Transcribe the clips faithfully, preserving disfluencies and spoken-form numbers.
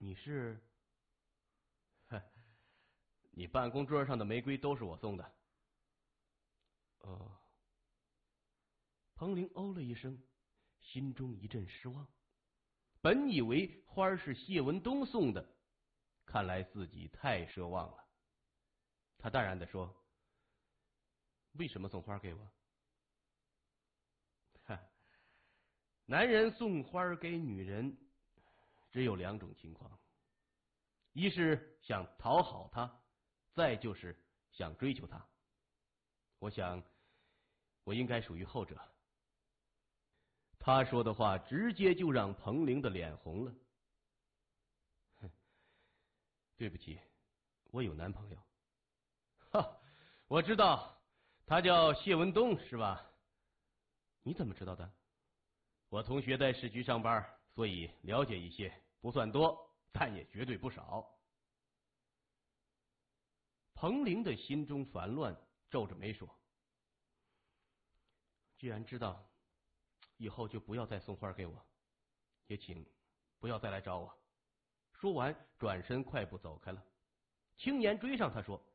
你是？哼，你办公桌上的玫瑰都是我送的。哦。彭玲哦了一声，心中一阵失望。本以为花是谢文东送的，看来自己太奢望了。他淡然地说：“为什么送花给我？”哈，男人送花给女人只有两种情况，一是想讨好她，再就是想追求她。我想我应该属于后者。他说的话直接就让彭玲的脸红了。哼，对不起，我有男朋友。哈，我知道，他叫谢文东，是吧？你怎么知道的？我同学在市局上班，所以了解一些，不算多，但也绝对不少。彭玲的心中烦乱，皱着眉说：“既然知道，以后就不要再送花给我，也请不要再来找我。”说完，转身快步走开了。青年追上他说：“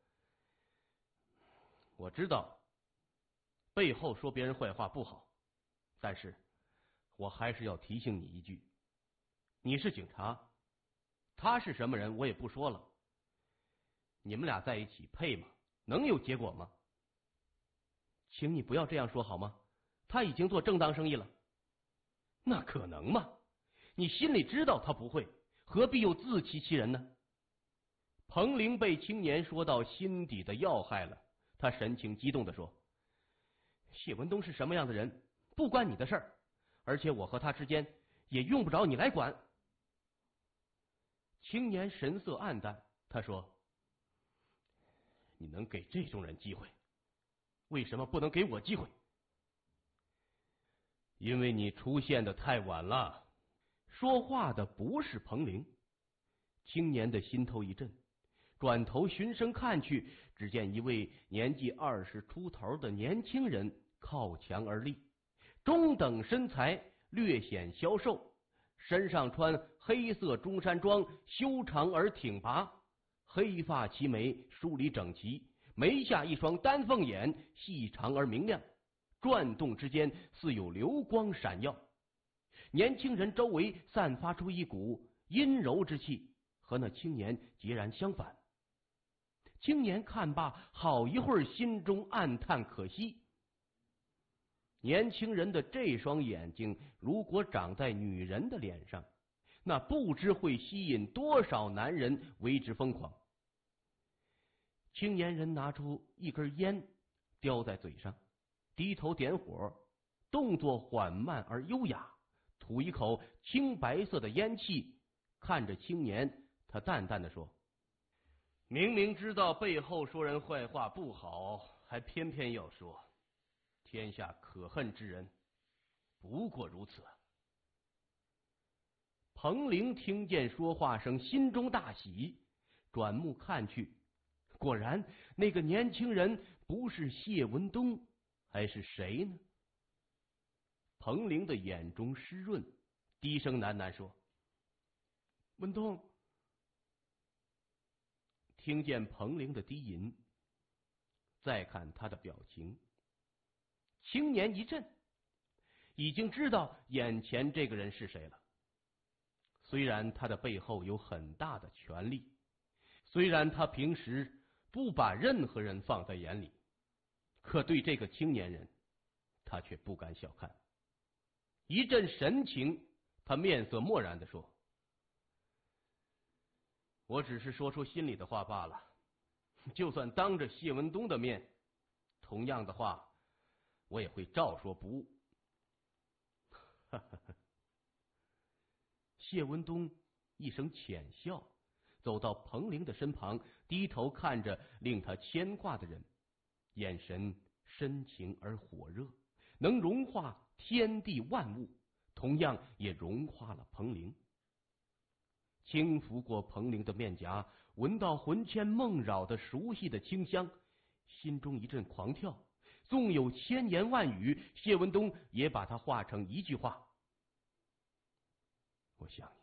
我知道背后说别人坏话不好，但是我还是要提醒你一句，你是警察，他是什么人我也不说了，你们俩在一起配吗？能有结果吗？请你不要这样说好吗？他已经做正当生意了。那可能吗？你心里知道他不会，何必又自欺欺人呢？”彭玲被青年说到心底的要害了，他神情激动地说：“谢文东是什么样的人，不关你的事儿，而且我和他之间也用不着你来管。”青年神色黯淡，他说：“你能给这种人机会，为什么不能给我机会？”因为你出现的太晚了。说话的不是彭玲。青年的心头一震，转头循声看去，只见一位年纪二十出头的年轻人靠墙而立，中等身材，略显消瘦，身上穿黑色中山装，修长而挺拔，黑发齐眉，梳理整齐，眉下一双丹凤眼，细长而明亮，转动之间似有流光闪耀。年轻人周围散发出一股阴柔之气，和那青年截然相反。青年看罢，好一会儿，心中暗叹可惜。年轻人的这双眼睛，如果长在女人的脸上，那不知会吸引多少男人为之疯狂。青年人拿出一根烟，叼在嘴上，低头点火，动作缓慢而优雅，吐一口青白色的烟气，看着青年，他淡淡的说：“明明知道背后说人坏话不好，还偏偏要说，天下可恨之人不过如此。”彭玲听见说话声，心中大喜，转目看去，果然那个年轻人不是谢文东，还是谁呢？彭玲的眼中湿润，低声喃喃说：“文东。”听见彭玲的低吟，再看他的表情，青年一震，已经知道眼前这个人是谁了。虽然他的背后有很大的权力，虽然他平时不把任何人放在眼里，可对这个青年人，他却不敢小看。一阵神情，他面色漠然地说：“我只是说出心里的话罢了，就算当着谢文东的面，同样的话，我也会照说不误。”谢文东一声浅笑，走到彭玲的身旁，低头看着令他牵挂的人，眼神深情而火热，能融化天地万物，同样也融化了彭玲。轻拂过彭玲的面颊，闻到魂牵梦绕的熟悉的清香，心中一阵狂跳。纵有千言万语，谢文东也把它化成一句话：“我想你。”